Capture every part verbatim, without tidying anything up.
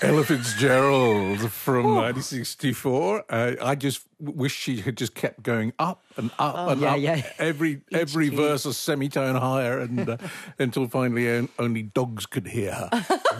Ella Fitzgerald from nineteen sixty-four. Uh, I just wish she had just kept going up and up Oh, and yeah, up. yeah. Every every verse a semitone higher, and uh, until finally on- only dogs could hear her.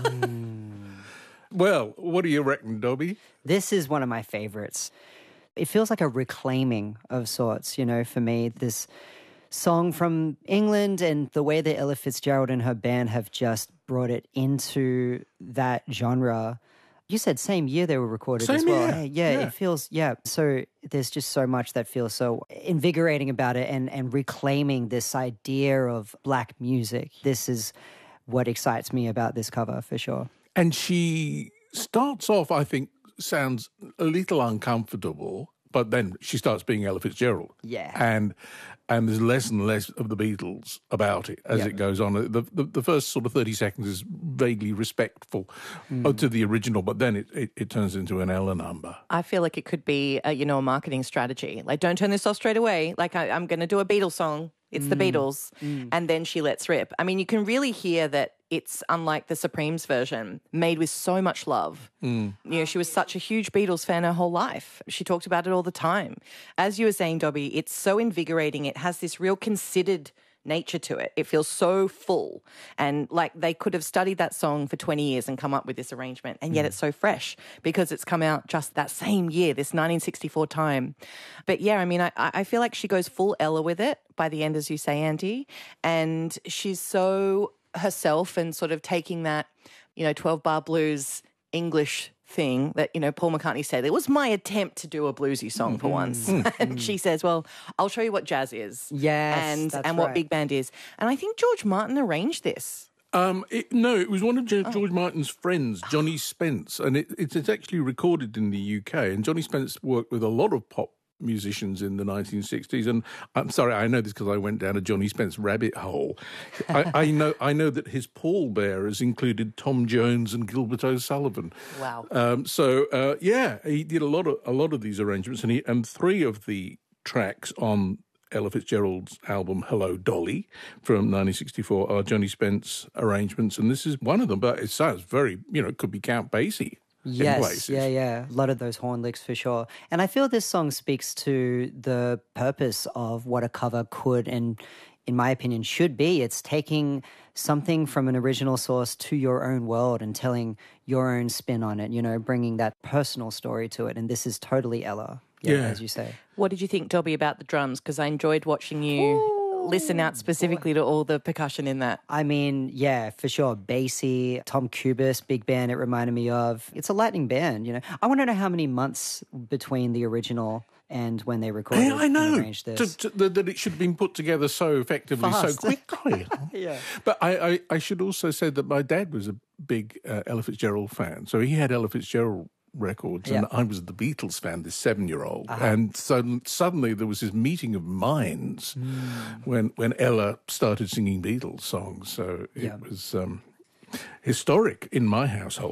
mm. Well, what do you reckon, Dobby? This is one of my favorites. It feels like a reclaiming of sorts, you know, for me. This song from England and the way that Ella Fitzgerald and her band have just brought it into that genre. You said same year they were recorded Same as well. year. Hey, yeah, Yeah. it feels, yeah. So there's just so much that feels so invigorating about it and, and reclaiming this idea of black music. This is what excites me about this cover for sure. And she starts off, I think, sounds a little uncomfortable, but then she starts being Ella Fitzgerald. Yeah. And and there's less and less of the Beatles about it as Yeah. it goes on. The, the the first sort of thirty seconds is vaguely respectful mm. to the original, but then it, it, it turns into an Ella number. I feel like it could be, a, you know, a marketing strategy. Like, don't turn this off straight away. Like, I, I'm going to do a Beatles song. It's mm. the Beatles. Mm. And then she lets rip. I mean, you can really hear that it's, unlike the Supremes version, made with so much love. Mm. You know, she was such a huge Beatles fan her whole life. She talked about it all the time. As you were saying, Dobby, it's so invigorating. It has this real considered nature to it. It feels so full. And like they could have studied that song for twenty years and come up with this arrangement. And yet mm. it's so fresh because it's come out just that same year, this nineteen sixty-four time. But yeah, I mean, I, I feel like she goes full Ella with it by the end, as you say, Andy. And she's so herself and sort of taking that, you know, twelve bar blues English thing that, you know, Paul McCartney said, it was my attempt to do a bluesy song for once. Mm. And she says, well, I'll show you what jazz is. Yes, and that's and what right. big band is. And I think George Martin arranged this. Um, it, no, it was one of George Oh. Martin's friends, Johnny Spence, and it, it's, it's actually recorded in the U K. And Johnny Spence worked with a lot of pop musicians in the nineteen sixties. And I'm sorry, I know this because I went down a Johnny Spence rabbit hole. I, I know I know that his pallbearers included Tom Jones and Gilbert O'Sullivan. Wow. Um, so uh, yeah, he did a lot of a lot of these arrangements, and he and three of the tracks on Ella Fitzgerald's album Hello Dolly from nineteen sixty-four are Johnny Spence arrangements, and this is one of them. But it sounds very, you know, it could be Count Basie. Yes, yeah, yeah. A lot of those horn licks for sure. And I feel this song speaks to the purpose of what a cover could and, in my opinion, should be. It's taking something from an original source to your own world and telling your own spin on it, you know, bringing that personal story to it. And this is totally Ella, yeah, Yeah. as you say. What did you think, Dobby, about the drums? Because I enjoyed watching you Ooh, listen out specifically boy. to all the percussion in that. I mean, yeah, for sure. Basie, Tom Kubis, big band it reminded me of. It's a lightning band, you know. I want to know how many months between the original and when they recorded Yeah, I and know arranged this. to, to, that, that it should have been put together so effectively, Fast. so quickly. Yeah. But I, I, I should also say that my dad was a big uh, Ella Fitzgerald fan, so he had Ella Fitzgerald records, and Yeah. I was the Beatles fan, this seven-year-old. Uh-huh. And so suddenly there was this meeting of minds Mm. when when Ella started singing Beatles songs. So it Yeah. was um, historic in my household.